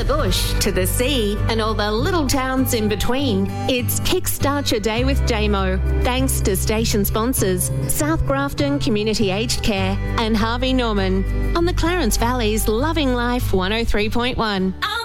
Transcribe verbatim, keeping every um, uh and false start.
bush to the sea and all the little towns in between. It's Kickstart Your Day with Damo. Thanks to station sponsors South Grafton Community Aged Care and Harvey Norman on the Clarence Valley's Loving Life one oh three point one.